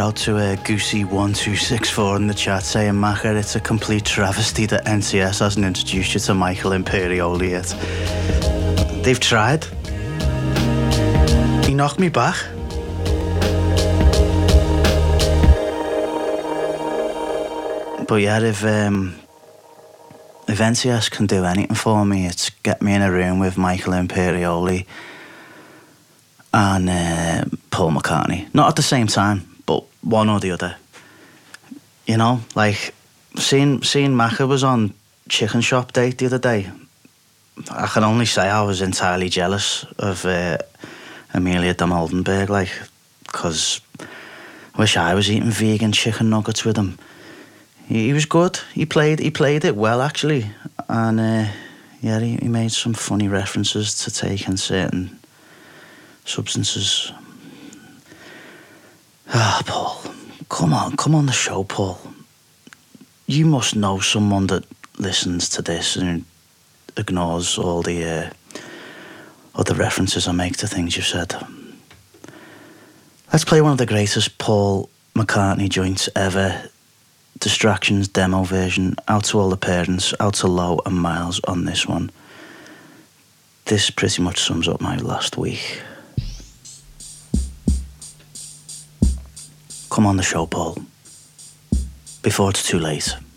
out to Goosey1264 in the chat saying, Macca, it's a complete travesty that NCS hasn't introduced you to Michael Imperioli yet. They've tried. He knocked me back. But yeah, if NCS can do anything for me, it's get me in a room with Michael Imperioli and Paul McCartney. Not at the same time, but one or the other. You know, like seeing Macca was on Chicken Shop Date the other day. I can only say I was entirely jealous of Amelia de Moldenberg, like, because I wish I was eating vegan chicken nuggets with him. He was good. He played it well, actually, and yeah, he made some funny references to taking certain substances. Paul, come on the show, Paul. You must know someone that listens to this and ignores all the other references I make to things you've said. Let's play one of the greatest Paul McCartney joints ever. Distractions demo version. Out to all the parents, out to Low and Miles on this one. This pretty much sums up my last week. Come on the show, Paul, before it's too late.